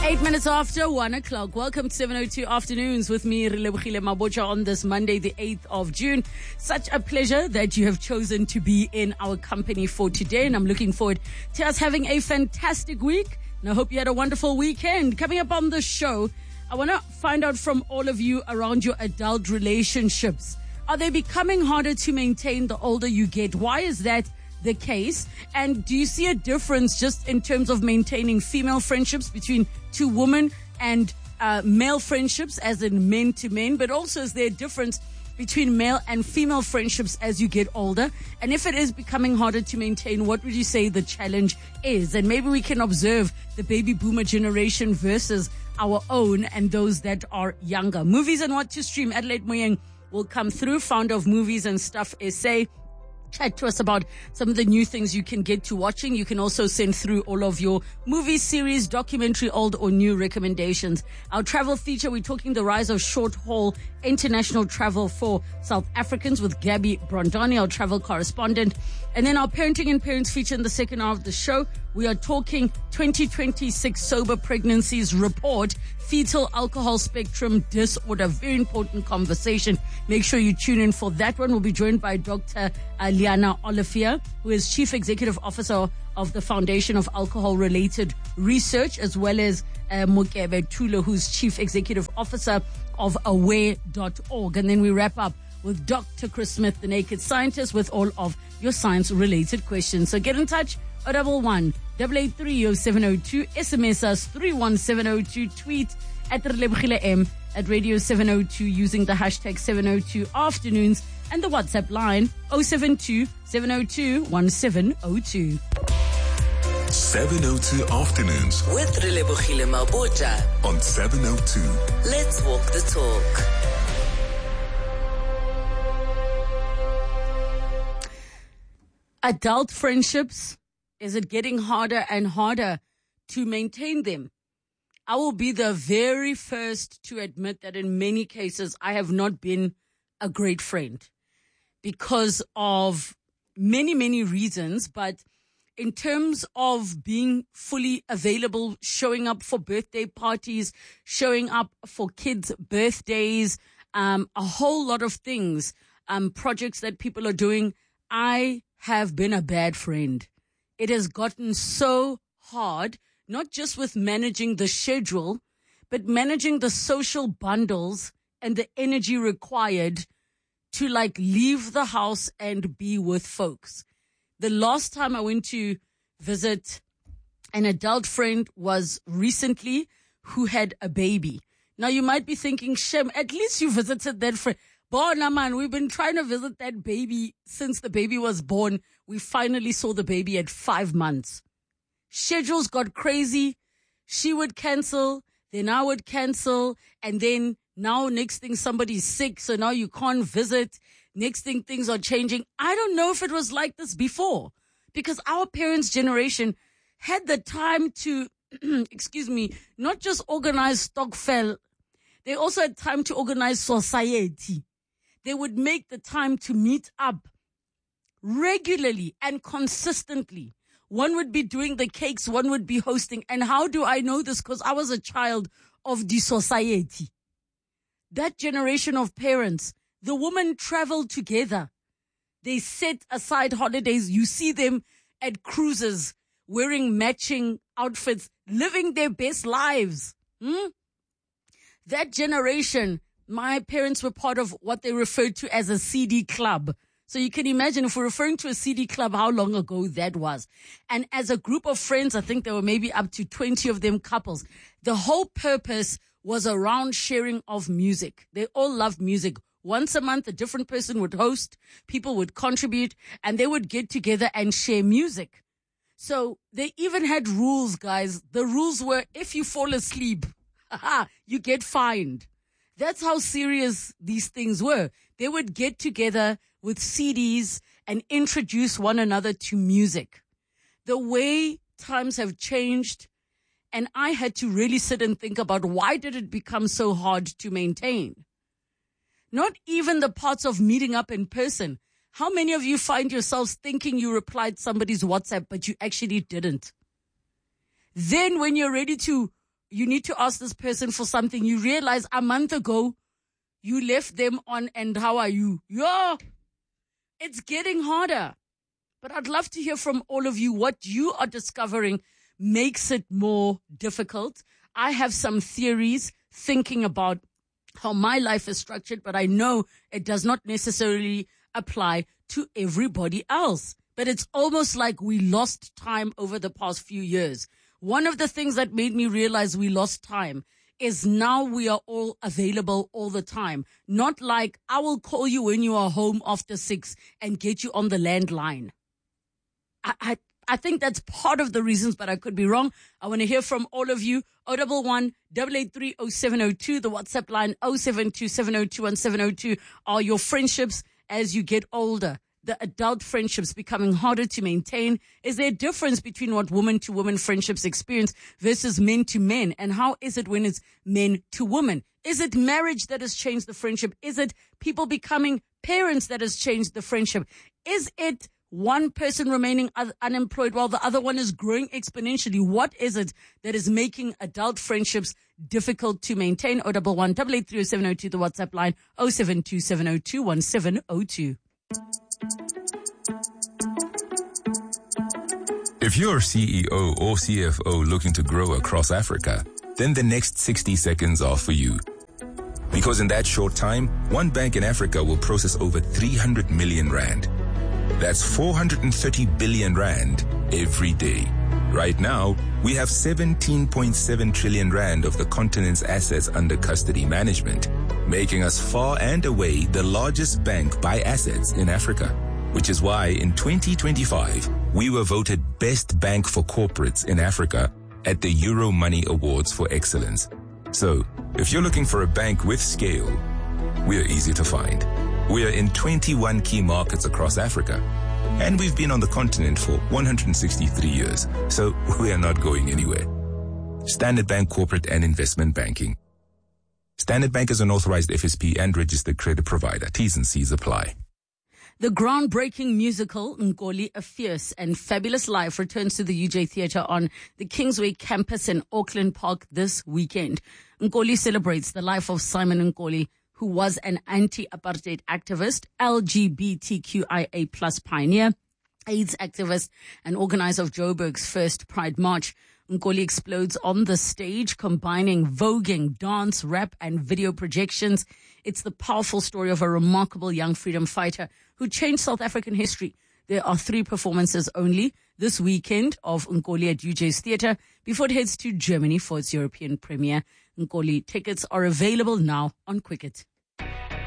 8 minutes after 1 o'clock. Welcome to 702 Afternoons with me, Relebohile Mabotja, on this Monday, the 8th of June. Such a pleasure that you have chosen to be in our company for today, and I'm looking forward to us having a fantastic week. And I hope you had a wonderful weekend. Coming up on the show, I want to find out from all of you around your adult relationships. Are they becoming harder to maintain the older you get? Why is that the case? And do you see a difference just in terms of maintaining female friendships between two women and male friendships, as in men to men? But also, is there a difference between male and female friendships as you get older? And if it is becoming harder to maintain, what would you say the challenge is? And maybe we can observe the baby boomer generation versus our own and those that are younger. Movies and what to stream. Adelaide Moyeng will come through, founder of Movies and Stuff SA. Chat to us about some of the new things you can get to watching. You can also send through all of your movie, series, documentary, old or new recommendations. Our travel feature, we're talking the rise of short-haul international travel for South Africans with Gabby Brondani, our travel correspondent. And then our parenting and parents feature in the second hour of the show. We are talking 2026 Sober Pregnancies Report, Fetal Alcohol Spectrum Disorder. Very important conversation. Make sure you tune in for that one. We'll be joined by Dr. Liana Olivier, who is Chief Executive Officer of the Foundation of Alcohol-Related Research, as well as Mokebe Tula, who's Chief Executive Officer of Aware.org. And then we wrap up with Dr. Chris Smith, the Naked Scientist, with all of your science-related questions. So get in touch, 011 883 0702, SMS us 31702, tweet at Relebohile M, at Radio 702 using the hashtag 702 Afternoons, and the WhatsApp line 072 702 1702. 702 Afternoons with Relebohile Mabotja on 702. Let's walk the talk. Adult friendships, is it getting harder and harder to maintain them? I will be the very first to admit that in many cases I have not been a great friend because of many, many reasons. But in terms of being fully available, showing up for birthday parties, showing up for kids' birthdays, a whole lot of things, projects that people are doing, I have been a bad friend. It has gotten so hard, not just with managing the schedule, but managing the social bundles and the energy required to leave the house and be with folks. The last time I went to visit an adult friend was recently, who had a baby. Now you might be thinking, Shem, at least you visited that friend. Bona man, we've been trying to visit that baby since the baby was born. We finally saw the baby at 5 months. Schedules got crazy. She would cancel, then I would cancel, and then now next thing somebody's sick, so now you can't visit. Next thing things are changing. I don't know if it was like this before, because our parents' generation had the time to, excuse me, not just organize stokvel. They also had time to organize society. They would make the time to meet up regularly and consistently. One would be doing the cakes, one would be hosting. And how do I know this? Because I was a child of the society. That generation of parents, the women travel together. They set aside holidays. You see them at cruises, wearing matching outfits, living their best lives. That generation, my parents were part of what they referred to as a CD club. So you can imagine, if we're referring to a CD club, how long ago that was. And as a group of friends, I think there were maybe up to 20 of them couples. The whole purpose was around sharing of music. They all loved music. Once a month, a different person would host, people would contribute, and they would get together and share music. So they even had rules, guys. The rules were, if you fall asleep, you get fined. That's how serious these things were. They would get together with CDs and introduce one another to music. The way times have changed, and I had to really sit and think about, why did it become so hard to maintain? Not even the parts of meeting up in person. How many of you find yourselves thinking you replied somebody's WhatsApp, but you actually didn't? Then when you're ready to, you need to ask this person for something. You realize a month ago, you left them on, and how are you? Yeah, it's getting harder. But I'd love to hear from all of you what you are discovering makes it more difficult. I have some theories thinking about how my life is structured, but I know it does not necessarily apply to everybody else. But it's almost like we lost time over the past few years. One of the things that made me realize we lost time is now we are all available all the time. Not like I will call you when you are home after 6 and get you on the landline. I think that's part of the reasons, but I could be wrong. I want to hear from all of you. 011-883-0702, the WhatsApp line 072-702-1702. Are your friendships as you get older, the adult friendships, becoming harder to maintain? Is there a difference between what woman to woman friendships experience versus men to men? And how is it when it's men to women? Is it marriage that has changed the friendship? Is it people becoming parents that has changed the friendship? Is it one person remaining unemployed while the other one is growing exponentially? What is it that is making adult friendships difficult to maintain? 011-883-0702, the WhatsApp line 072-702-1702. If you're CEO or CFO looking to grow across Africa, then the next 60 seconds are for you. Because in that short time, one bank in Africa will process over 300 million rand. That's 430 billion rand every day. Right now, we have 17.7 trillion rand of the continent's assets under custody management, making us far and away the largest bank by assets in Africa. Which is why in 2025, we were voted Best Bank for Corporates in Africa at the Euro Money Awards for Excellence. So, if you're looking for a bank with scale, we're easy to find. We are in 21 key markets across Africa, and we've been on the continent for 163 years, so we are not going anywhere. Standard Bank Corporate and Investment Banking. Standard Bank is an authorized FSP and registered credit provider. T's and C's apply. The groundbreaking musical Nkoli, A Fierce and Fabulous Life returns to the UJ Theatre on the Kingsway campus in Auckland Park this weekend. Nkoli celebrates the life of Simon Nkoli, who was an anti-apartheid activist, LGBTQIA plus pioneer, AIDS activist, and organizer of Joburg's first Pride March. Nkoli explodes on the stage, combining voguing, dance, rap, and video projections. It's the powerful story of a remarkable young freedom fighter who changed South African history. There are 3 performances only this weekend of Nkoli at UJ's Theatre before it heads to Germany for its European premiere. Nkoli tickets are available now on Quicket.